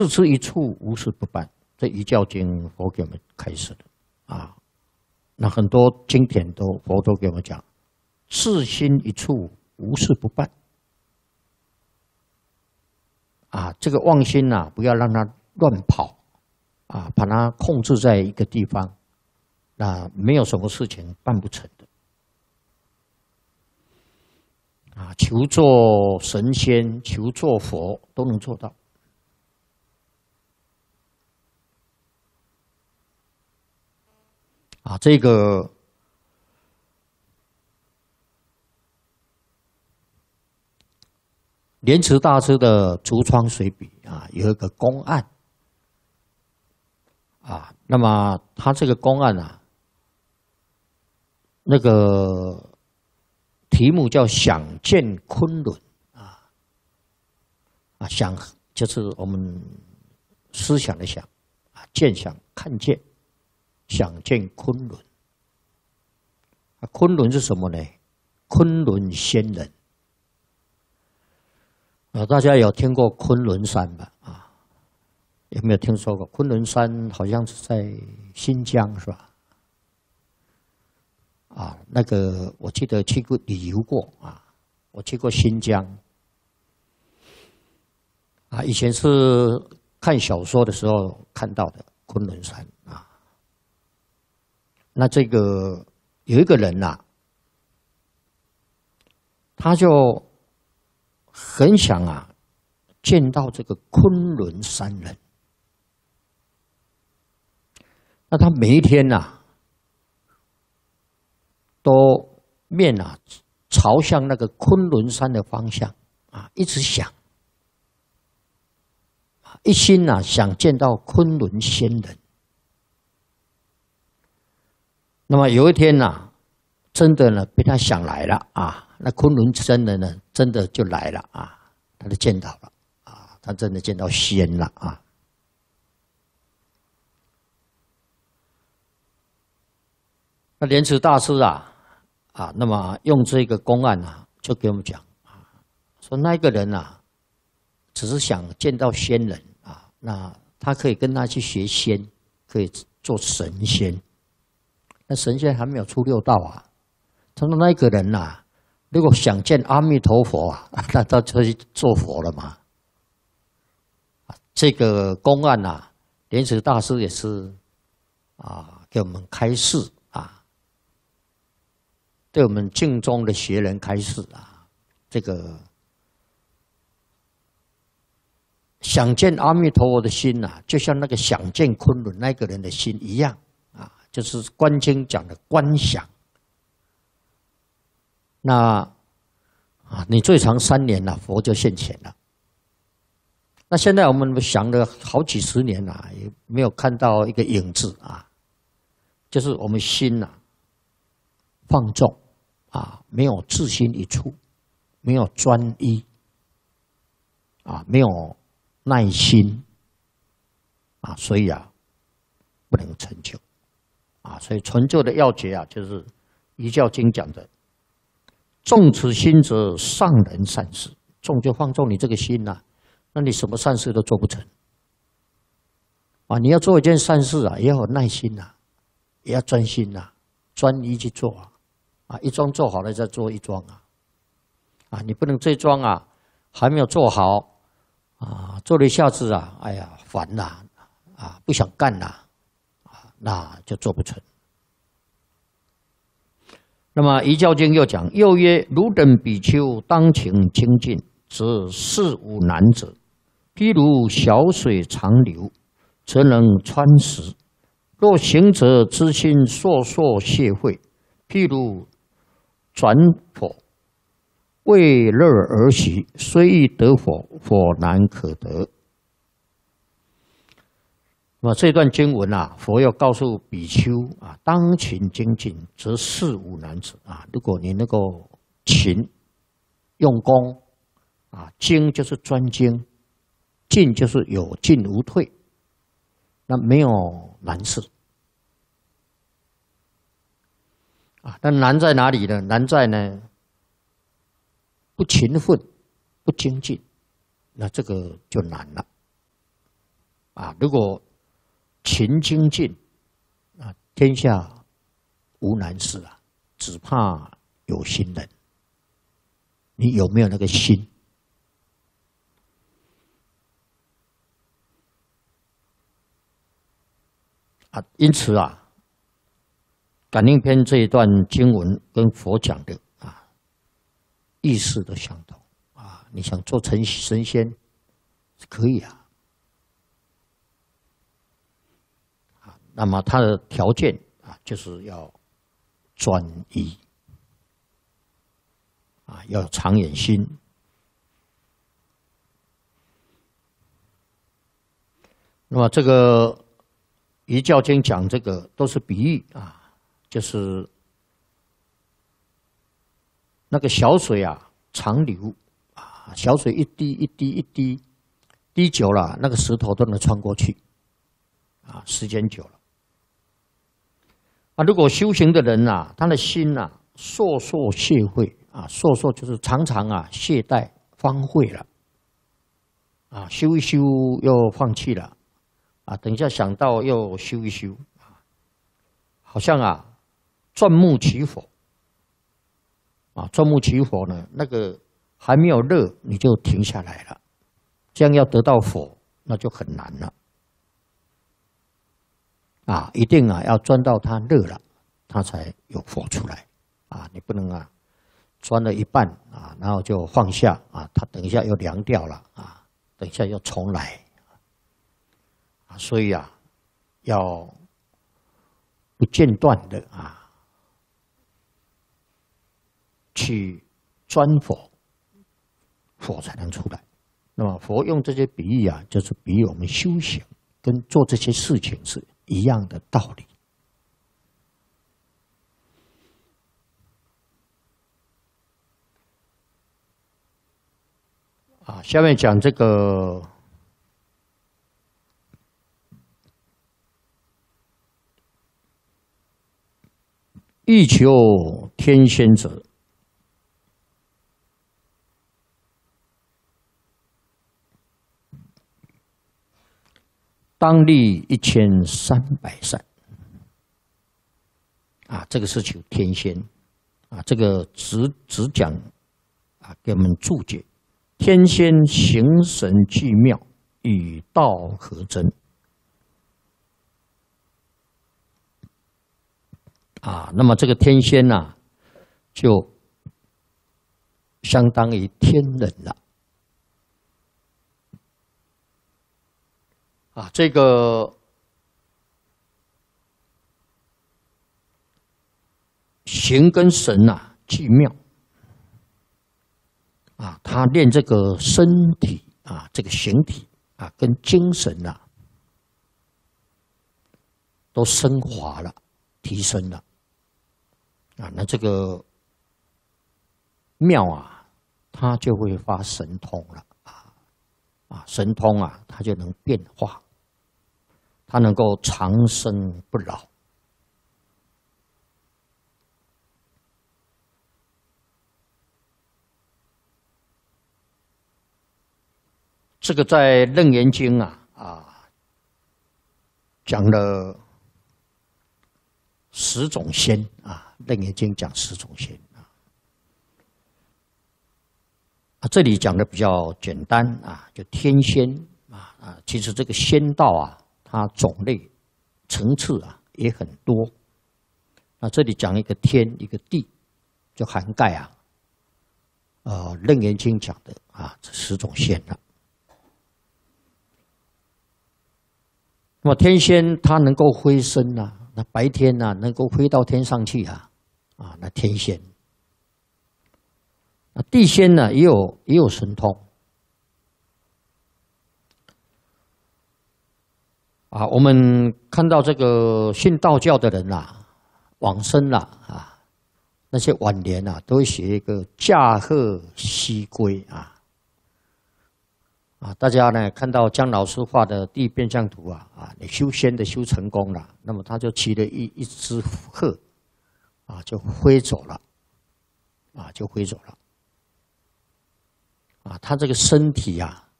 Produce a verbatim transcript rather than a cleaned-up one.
自之一处，无事不办。这《遗教经》佛给我们开始的啊。那很多经典都佛都给我们讲，自心一处，无事不办。啊，这个妄心呐、啊，不要让它乱跑，啊，把它控制在一个地方，那没有什么事情办不成的。啊，求做神仙，求做佛都能做到。啊，这个莲池大师的《竹窗随笔》啊，有一个公案啊，那么他这个公案啊，那个题目叫"想见昆仑"啊啊，想就是我们思想的想啊，见想看见，想见昆仑啊，昆仑是什么呢？昆仑仙人。啊，大家有听过昆仑山吧？啊，有没有听说过？昆仑山好像是在新疆，是吧？啊，那个我记得去过旅游过啊，我去过新疆。啊，以前是看小说的时候看到的昆仑山啊。那这个有一个人呐、啊，他就很想啊，见到这个昆仑山人。那他每一天呐、啊，都面啊朝向那个昆仑山的方向啊，一直想，一心啊想见到昆仑仙人。那么有一天呐、啊，真的呢被他想来了啊。那昆仑真人呢，真的就来了啊，他就见到了啊，他真的见到仙了啊。那莲池大师啊，啊，那么用这个公案啊，就给我们讲啊，说那个人啊，只是想见到仙人啊，那他可以跟他去学仙，可以做神仙。那神仙还没有出六道啊，他说那个人呐、啊。如果想见阿弥陀佛啊，那他就去做佛了嘛。这个公案啊，莲池大师也是啊，给我们开示啊，对我们净宗的学人开示啊，这个想见阿弥陀佛的心啊，就像那个想见昆仑那个人的心一样啊，就是观经讲的观想。那啊，你最长三年了、啊，佛就现前了。那现在我们想了好几十年了、啊，也没有看到一个影子啊，就是我们心呐、啊、放纵啊，没有自心一处，没有专一啊，没有耐心啊，所以啊不能成就啊，所以成就的要诀啊，就是《遗教经》讲的。纵此心则尚能善事，纵就放纵你这个心呐、啊，那你什么善事都做不成。啊，你要做一件善事啊，也要有耐心呐、啊，也要专心呐、啊，专一去做啊。啊，一桩做好了再做一桩啊。啊，你不能这桩啊还没有做好啊，做了一下子啊，哎呀烦呐，啊不想干呐，啊那就做不成。那么《遗教经》又讲，又曰：汝等比丘当勤精进，则事无难者。譬如小水长流，则能穿石；若行者之心烁烁泄秽，譬如转火，为乐而习，虽欲得火，火难可得。那么这段经文啊，佛要告诉比丘啊，当勤精进，则事无难者啊。如果你能够勤用功啊，精就是专精，进就是有进无退，那没有难事啊。那难在哪里呢？难在呢不勤奋、不精进，那这个就难了。 啊，如果勤精进啊，天下无难事啊，只怕有心人。你有没有那个心？啊，因此啊，感应篇这一段经文跟佛讲的啊意思都相同啊。你想做成神仙是可以啊，啊，那么他的条件啊，就是要专一啊，要有长远心。那么这个。遗教经讲这个都是比喻啊，就是那个小水啊，长流啊，小水一滴一滴一滴，滴久了，那个石头都能穿过去啊，时间久了啊。如果修行的人呐、啊，他的心呐、啊，烁烁懈怠啊，烁烁就是常常啊懈怠荒废了啊，修一修又放弃了。啊，等一下想到又修一修，好像啊，钻木取火啊，钻木取火呢，那个还没有热你就停下来了，这样要得到火那就很难了。啊，一定啊要钻到它热了，它才有火出来啊，你不能啊钻了一半啊，然后就放下啊，它等一下又凉掉了啊，等一下又重来。所以啊，要不间断的啊，去钻火，火才能出来。那么佛用这些比喻啊，就是比喻我们修行跟做这些事情是一样的道理。啊，下面讲这个。欲求天仙者，当立一千三百善。啊，这个是求天仙啊，这个只只讲啊，给我们注解：天仙形神俱妙，与道合真。啊，那么这个天仙呐、啊，就相当于天人了。啊，这个形跟神呐、啊、俱妙。啊，他练这个身体啊，这个形体啊，跟精神呐、啊，都升华了，提升了。啊，那这个妙啊，它就会发神通了啊啊，神通啊，它就能变化，它能够长生不老。这个在《楞严经》啊啊讲了十种仙啊，《楞严经》讲十种仙啊，啊，这里讲的比较简单啊，就天仙啊啊，其实这个仙道啊，它种类层次啊也很多。那这里讲一个天，一个地，就涵盖啊，呃，《楞严经》讲的啊这十种仙了。那么天仙它能够飞升啊，那白天呢、啊、能够飞到天上去啊，啊，那天仙。那地仙呢也有也有神通啊。我们看到这个信道教的人啊，往生了啊，那些晚年啊都会写一个驾鹤西归啊。啊，大家呢看到姜老师画的第一变相图啊，啊，你修仙的修成功了，那么他就骑了一一只鹤，啊，就飞走了，啊，就飞走了，啊，他这个身体啊，